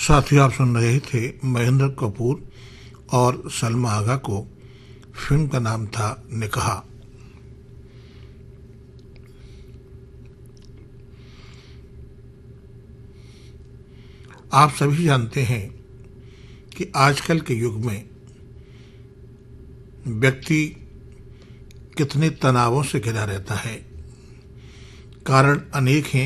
साथियों, आप सुन रहे थे महेंद्र कपूर और सलमा आगा को। फिल्म का नाम था निकाह। आप सभी जानते हैं कि आजकल के युग में व्यक्ति कितने तनावों से घिरा रहता है। कारण अनेक हैं,